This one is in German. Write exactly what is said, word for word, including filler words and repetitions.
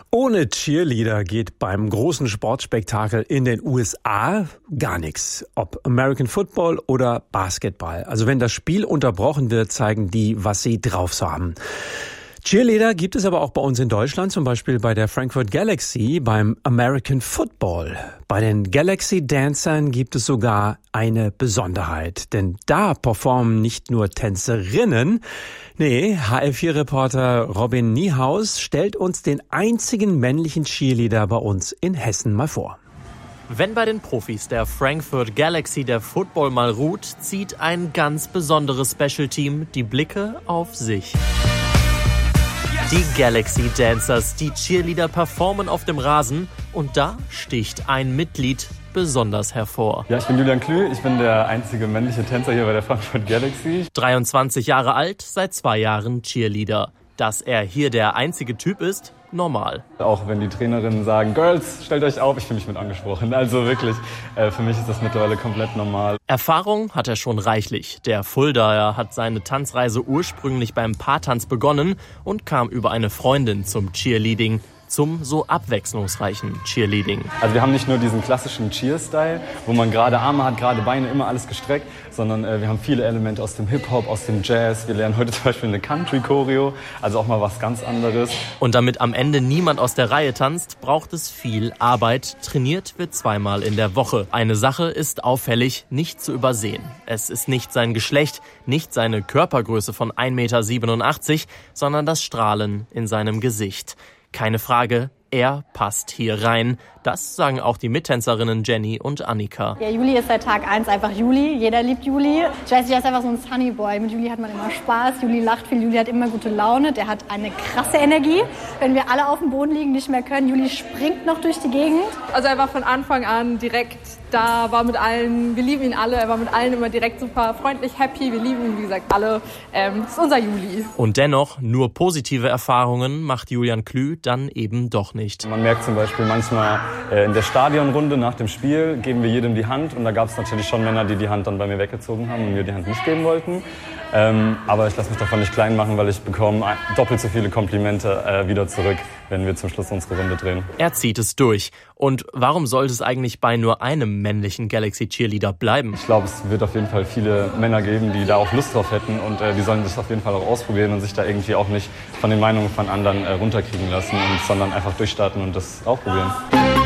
Ohne Cheerleader geht beim großen Sportspektakel in den U S A gar nichts. Ob American Football oder Basketball. Also wenn das Spiel unterbrochen wird, zeigen die, was sie drauf haben. Cheerleader gibt es aber auch bei uns in Deutschland, zum Beispiel bei der Frankfurt Galaxy beim American Football. Bei den Galaxy Dancern gibt es sogar eine Besonderheit, denn da performen nicht nur Tänzerinnen. Nee, H L vier Reporter Robin Niehaus stellt uns den einzigen männlichen Cheerleader bei uns in Hessen mal vor. Wenn bei den Profis der Frankfurt Galaxy der Football mal ruht, zieht ein ganz besonderes Special-Team die Blicke auf sich. Die Galaxy Dancers, die Cheerleader performen auf dem Rasen und da sticht ein Mitglied besonders hervor. Ja, ich bin Julian Klü, ich bin der einzige männliche Tänzer hier bei der Frankfurt Galaxy. dreiundzwanzig Jahre alt, seit zwei Jahren Cheerleader. Dass er hier der einzige Typ ist, normal. Auch wenn die Trainerinnen sagen, Girls, stellt euch auf, ich fühle mich mit angesprochen. Also wirklich, äh, für mich ist das mittlerweile komplett normal. Erfahrung hat er schon reichlich. Der Fuldaer hat seine Tanzreise ursprünglich beim Paartanz begonnen und kam über eine Freundin zum Cheerleading. Zum so abwechslungsreichen Cheerleading. Also wir haben nicht nur diesen klassischen Cheer-Style, wo man gerade Arme hat, gerade Beine, immer alles gestreckt, sondern äh, wir haben viele Elemente aus dem Hip-Hop, aus dem Jazz. Wir lernen heute zum Beispiel eine Country-Choreo, also auch mal was ganz anderes. Und damit am Ende niemand aus der Reihe tanzt, braucht es viel Arbeit. Trainiert wird zweimal in der Woche. Eine Sache ist auffällig, nicht zu übersehen. Es ist nicht sein Geschlecht, nicht seine Körpergröße von ein Meter siebenundachtzig, sondern das Strahlen in seinem Gesicht. Keine Frage, er passt hier rein. Das sagen auch die Mittänzerinnen Jenny und Annika. Ja, Juli ist seit Tag eins einfach Juli. Jeder liebt Juli. Ich weiß nicht, er ist einfach so ein Sunny Boy. Mit Juli hat man immer Spaß. Juli lacht viel. Juli hat immer gute Laune. Der hat eine krasse Energie. Wenn wir alle auf dem Boden liegen, nicht mehr können. Juli springt noch durch die Gegend. Also er war von Anfang an direkt da, war mit allen, wir lieben ihn alle. Er war mit allen immer direkt super freundlich, happy. Wir lieben ihn, wie gesagt, alle. Ähm, das ist unser Juli. Und dennoch, nur positive Erfahrungen macht Julian Klü dann eben doch nicht. Man merkt zum Beispiel manchmal äh, in der Stadionrunde nach dem Spiel geben wir jedem die Hand. Und da gab es natürlich schon Männer, die die Hand dann bei mir weggezogen haben und mir die Hand nicht geben wollten. Ähm, aber ich lasse mich davon nicht klein machen, weil ich bekomme doppelt so viele Komplimente äh, wieder zurück, wenn wir zum Schluss unsere Runde drehen. Er zieht es durch. Und warum sollte es eigentlich bei nur einem männlichen Galaxy Cheerleader bleiben? Ich glaube, es wird auf jeden Fall viele Männer geben, die da auch Lust drauf hätten. Und äh, die sollen das auf jeden Fall auch ausprobieren und sich da irgendwie auch nicht von den Meinungen von anderen äh, runterkriegen lassen, und, sondern einfach durchstarten und das auch probieren.